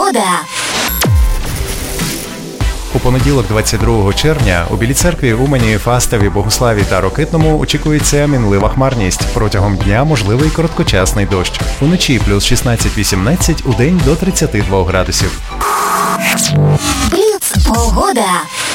Погода. У понеділок, 22 червня, у Білій Церкві, Умані, Фастові, Богуславі та Рокитному очікується мінлива хмарність. Протягом дня можливий короткочасний дощ. Уночі плюс 16-18, удень до 32 градусів. Бліц. Погода.